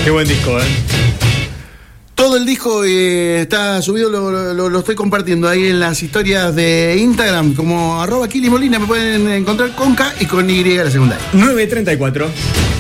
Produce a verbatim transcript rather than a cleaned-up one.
Qué buen disco, ¿eh? Todo el disco eh, está subido, lo, lo, lo estoy compartiendo ahí en las historias de Instagram, como arroba Kili Molina, me pueden encontrar con K y con Y a la secundaria. nueve treinta y cuatro.